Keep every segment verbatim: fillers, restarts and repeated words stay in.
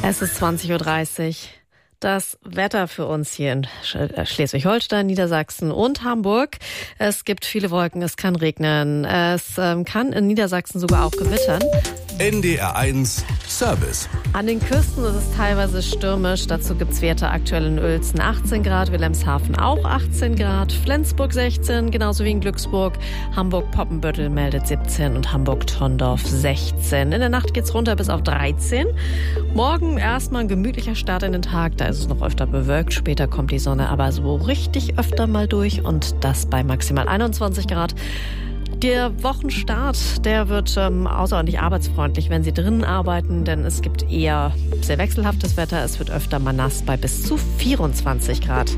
Es ist zwanzig Uhr dreißig. Das Wetter für uns hier in Schleswig-Holstein, Niedersachsen und Hamburg. Es gibt viele Wolken, es kann regnen, es ähm, kann in Niedersachsen sogar auch gewittern. N D R eins Service. An den Küsten ist es teilweise stürmisch. Dazu gibt's Werte aktuell in Uelzen achtzehn Grad, Wilhelmshaven auch achtzehn Grad, Flensburg sechzehn, genauso wie in Glücksburg. Hamburg-Poppenbüttel meldet siebzehn und Hamburg-Tondorf sechzehn. In der Nacht geht's runter bis auf dreizehn. Morgen erstmal ein gemütlicher Start in den Tag. Da ist es noch öfter bewölkt. Später kommt die Sonne aber so richtig öfter mal durch und das bei maximal einundzwanzig Grad. Der Wochenstart, der wird ähm, außerordentlich arbeitsfreundlich, wenn Sie drinnen arbeiten, denn es gibt eher sehr wechselhaftes Wetter. Es wird öfter mal nass bei bis zu vierundzwanzig Grad.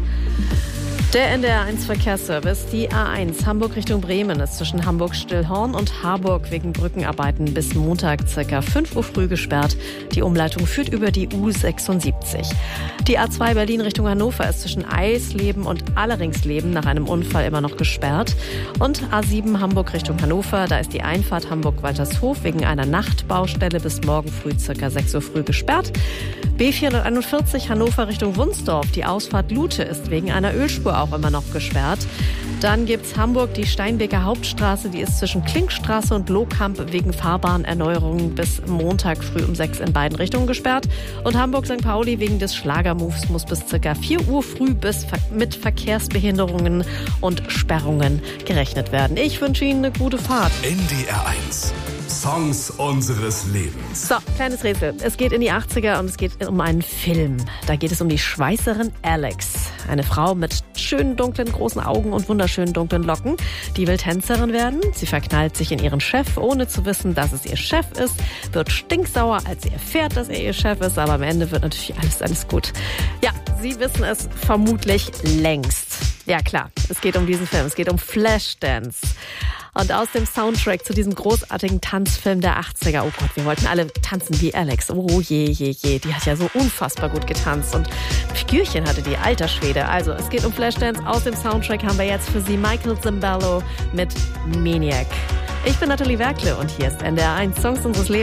Der N D R eins Verkehrsservice, die A eins Hamburg Richtung Bremen ist zwischen Hamburg-Stillhorn und Harburg wegen Brückenarbeiten bis Montag ca. fünf Uhr früh gesperrt. Die Umleitung führt über die U sechsundsiebzig. Die A zwei Berlin Richtung Hannover ist zwischen Eisleben und Alleringsleben nach einem Unfall immer noch gesperrt. Und A sieben Hamburg Richtung Hannover, da ist die Einfahrt Hamburg-Waltershof wegen einer Nachtbaustelle bis morgen früh ca. sechs Uhr früh gesperrt. B vierhunderteinundvierzig Hannover Richtung Wunsdorf, die Ausfahrt Lute ist wegen einer Ölspur auch immer noch gesperrt. Dann gibt's Hamburg, die Steinbeker Hauptstraße, die ist zwischen Klinkstraße und Lohkamp wegen Fahrbahnerneuerungen bis Montag früh um sechs in beiden Richtungen gesperrt. Und Hamburg-Sankt Pauli wegen des Schlagermoves muss bis ca. vier Uhr früh bis mit Verkehrsbehinderungen und Sperrungen gerechnet werden. Ich wünsche Ihnen eine gute Fahrt. N D R eins. Songs unseres Lebens. So, kleines Rätsel. Es geht in die achtziger und es geht um einen Film. Da geht es um die Schweißerin Alex. Eine Frau mit schönen dunklen großen Augen und wunderschönen dunklen Locken. Die will Tänzerin werden. Sie verknallt sich in ihren Chef, ohne zu wissen, dass es ihr Chef ist. Wird stinksauer, als sie erfährt, dass er ihr Chef ist. Aber am Ende wird natürlich alles, alles gut. Ja, Sie wissen es vermutlich längst. Ja klar, es geht um diesen Film. Es geht um Flashdance. Und aus dem Soundtrack zu diesem großartigen Tanzfilm der achtziger. Oh Gott, wir wollten alle tanzen wie Alex. Oh je, je, je. Die hat ja so unfassbar gut getanzt. Und Figürchen hatte die, alter Schwede. Also, es geht um Flashdance. Aus dem Soundtrack haben wir jetzt für Sie Michael Zambello mit Maniac. Ich bin Nathalie Werkle und hier ist N D R eins Songs unseres Lebens.